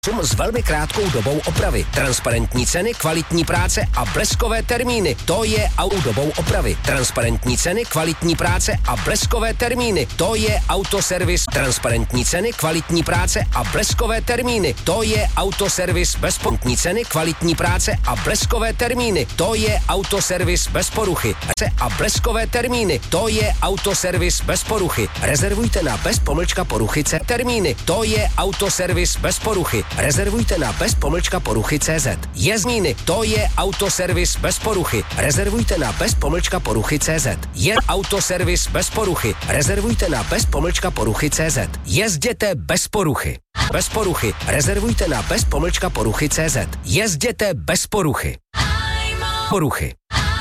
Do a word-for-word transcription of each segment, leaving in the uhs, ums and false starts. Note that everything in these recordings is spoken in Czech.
S velmi krátkou dobou opravy. Transparentní ceny, kvalitní práce a bleskové termíny. To je Auto dobou opravy. Transparentní ceny, kvalitní práce a bleskové termíny. To je Autoservis. Transparentní ceny, kvalitní práce a bleskové termíny. To je Autoservis bez poruchy. Ceny, kvalitní práce a bleskové termíny. To je Autoservis bez poruchy. A bleskové termíny. To je Autoservis bez poruchy. Rezervujte na bez pomlčka poruchy C termíny. To je Autoservis bez poruchy. Rezervujte na bez pomlčka poruchy C Z. Jezdníny, to je Autoservis bez poruchy. Rezervujte na bez pomlčka poruchy C Z. Je Autoservis bez poruchy. Rezervujte na bez pomlčka poruchy C Z. Jezděte bez poruchy. Bez poruchy. Rezervujte na bez pomlčka poruchy C Z. Jezděte bez poruchy. Poruchy.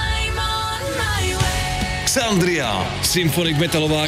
Xandria, Symphonic metalová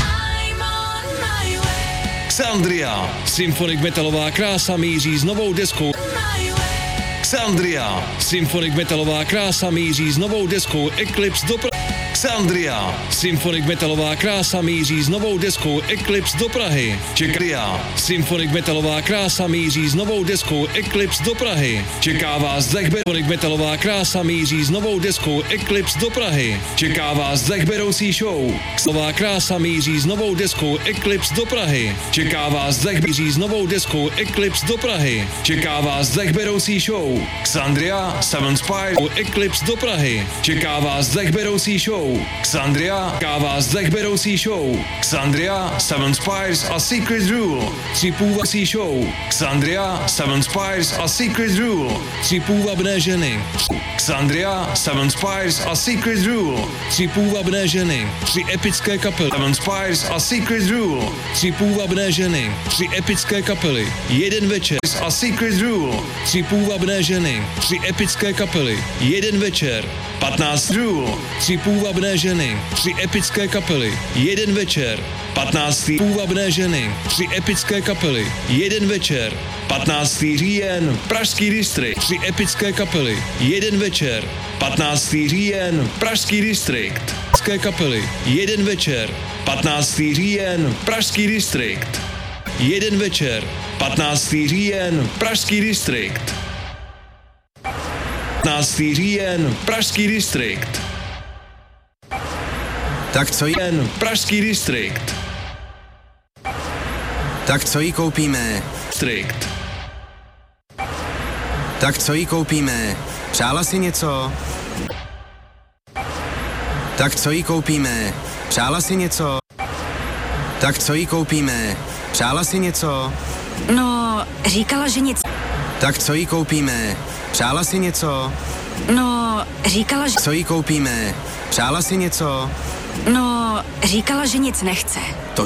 Xandria, Symphonic metalová krása míří s novou deskou. Xandria, Symphonic metalová krása míří s novou deskou Eclipse do Prahy. Xandria, Symphonic metalová krása míří s novou deskou Eclipse do Prahy. Čeká Symphonic metalová krása míří s novou deskou Eclipse do Prahy. Čeká vás Symphonic metalová krása míří s novou deskou Eclipse do Prahy. Čeká vás zechberoucí show. Nová krása míří s novou deskou Eclipse do Prahy. Čeká vás zechberoucí s novou deskou Eclipse do Prahy. Čeká vás zechberoucí show. Xandria, Seven Spires, Eclipse do Prahy. Čeká vás zechberoucí show. Xandria, čeká vás zechberoucí show. Xandria, Seven Spires a Secret Rule. Tři půvabné show. Xandria, Seven Spires a Secret Rule. Tři půvabné ženy. Xandria, Seven Spires a Secret Rule. Tři půvabné ženy. Tři epické kapely. Seven Spires a Secret Rule. Tři půvabné ženy. Tři epické kapely. Jeden večer a Secret Rule. Tři půvabné ženy. Tři epické kapely. Jeden večer. patnáct Rule. Tři půvabné ženy. Tři epické kapely. Jeden večer. patnáctý půvabné ženy. Tři epické kapely. Jeden večer. patnáctý říjen. Pražský distrikt. Tři epické kapely. Jeden večer. patnáctý říjen. Pražský distrikt. Epické kapely. Jeden večer. patnáctý říjen. Pražský distrikt. Jeden večer. patnáctý říjen. Pražský distrikt. patnáctý říjen. Pražský distrikt. Tak co jen? Pražský distrikt. Tak co jí koupíme? Distrikt. Tak co jí koupíme? Přála si něco? Tak co jí koupíme? Přála si něco? Tak co jí koupíme? Přála si něco? No, říkala, že nic. Tak co jí koupíme? Přála si něco? No, říkala, že... Co jí koupíme? Přála si něco? No, říkala, že nic nechce. To...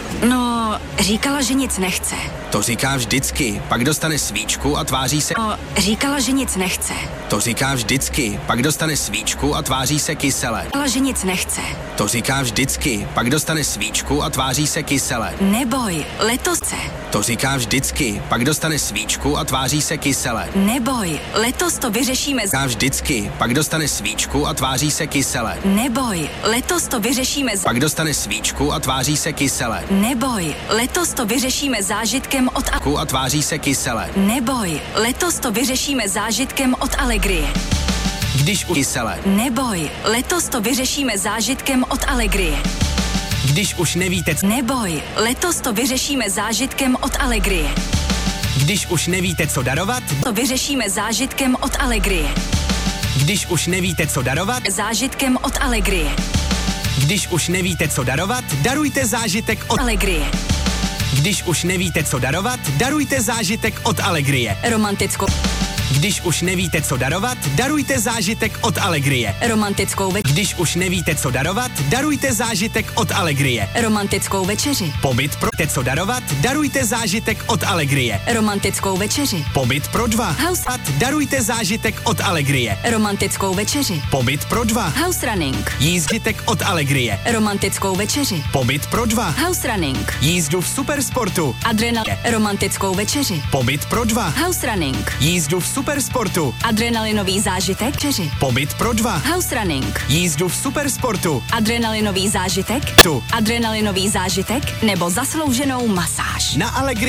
No, říkala, že nic nechce. To říká vždycky, pak dostane svíčku a tváří se... No, říkala, že nic nechce. To říká vždycky, pak dostane svíčku a tváří se kysele. Říkala, že nic nechce. To říká vždycky, pak dostane svíčku a tváří se kysele. Neboj, letos chce. To říká vždycky, pak dostane svíčku a tváří se kysele. Neboj, letos to vyřešíme. Říká vždycky, pak dostane svíčku a tváří se kysele. Neboj, letos to vyřešíme. Pak dostane svíčku a tváří se kysele. Neboj, letos to vyřešíme zážitkem od a tváří se kysele. Neboj, letos to vyřešíme zážitkem od Allegrie. Když u kysele. Neboj, letos to vyřešíme zážitkem od Allegrie. Když už nevíte... Neboj, letos to vyřešíme zážitkem od Allegrie. Když už nevíte, co darovat... To vyřešíme zážitkem od Allegrie. Když už nevíte, co darovat... Zážitkem od Allegrie. Když už nevíte, co darovat, darujte zážitek od Allegrie. Když už nevíte, co darovat, darujte zážitek od Allegrie. Romantickou. Když už nevíte, co darovat, darujte zážitek od Allegrie. Romantickou večeři. Když už nevíte, co darovat, darujte zážitek od Allegrie. Romantickou večeři. Pobyt pro te, co darovat, darujte zážitek od Allegrie. Romantickou večeři. Pobyt pro dva. House. Darujte zážitek od Allegrie. Romantickou večeři. Pobyt pro dva. House running. Jízditek od Allegrie. Romantickou večeři. Pobyt pro dva. House running. Jízdu v supersportu. Adrenal. Romantickou večeři. Pobyt pro dva. House running. Jízdu v supersportu. Adrenalinový zážitek. Večeři. Pobyt pro dva. House running. Jízdu v supersportu. Adrenalinový zážitek. Tu. Adrenalinový zážitek nebo zaslouženou masáž. Na Allegrie.